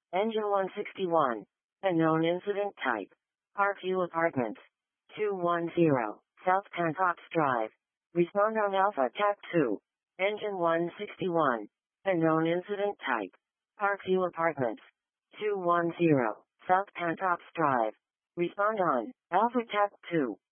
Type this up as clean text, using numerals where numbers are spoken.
Engine 161. Unknown incident type. Parkview Apartments. 210. South Pantops Drive. Respond on Alpha TAC 2. Engine 161. Unknown incident type. Parkview Apartments. 210. South Pantops Drive. Respond on Alpha TAC 2.